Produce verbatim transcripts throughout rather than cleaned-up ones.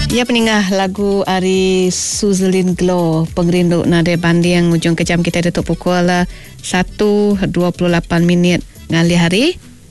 Ya, peningah lagu Ari Suzlin Glow, Pengerindu Nade Banding. Ujung kejam kita tutup pukul satu dua puluh lapan minit ngali hari.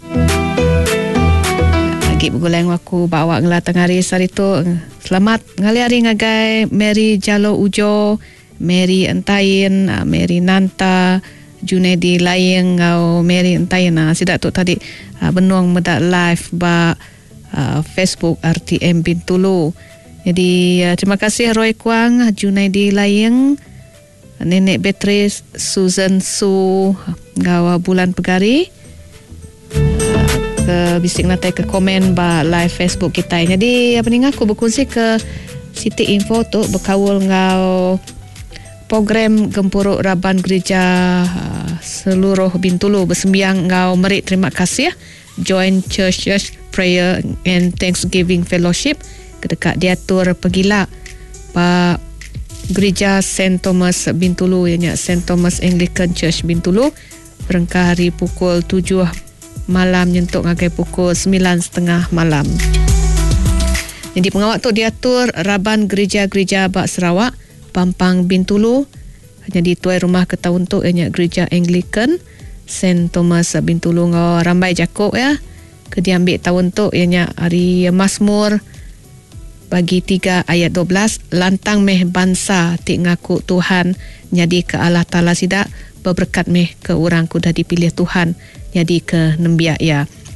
Lagi berguleng waku bawa ngelatang hari sari tu. Selamat ngali hari ngagai Mary Jalo Ujo, Mary Entain, Mary Nanta, Junedi Layeng ngau Mary Entain. Sidak tu tadi benuang medak live ba uh, Facebook R T M Bintulu. Jadi uh, terima kasih Roy Kwang, Junaidi Layeng, Nenek Beatrice, Susan Su, Gawa Bulan Pegari, uh, ke bisik natai ke komen ba live Facebook kita. Jadi apa ni aku berkongsi ke Siti Info tu berkawal ngau program Gempuruk Raban Gereja uh, seluruh Bintulu bersembiang ngau merit terima kasih Joint Church Church Prayer and Thanksgiving Fellowship kedekat diatur pegila pa Gereja Saint Thomas Bintulu, ianya Saint Thomas Anglican Church Bintulu, berengkah hari pukul tujuh malam nyentuk ngagai pukul sembilan setengah malam. Jadi pengawak tu diatur Raban Gereja-Gereja Bak Sarawak, Pampang Bintulu. Jadi tuai rumah ketahun tu ianya Gereja Anglican Saint Thomas Bintulu ngau rambai jakok ya. Kediambil tahun tu ianya hari Mazmur bagi tiga ayat dua belas, lantang meh bangsa tik ngaku Tuhan jadi ke Allah Ta'ala sidak berberkat meh ke orang kuda dipilih Tuhan jadi ke nembiak ya.